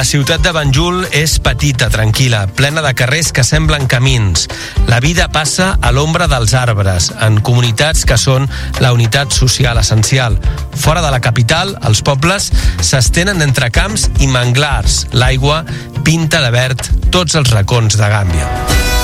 La ciutat de Banjul és petita, tranquil·la, plena de carrers que semblen camins. La vida passa a l'ombra dels arbres, en comunitats que són la unitat social essencial. Fora de la capital, els pobles s'estenen entre camps i manglars. L'aigua pinta de verd tots els racons de Gàmbia.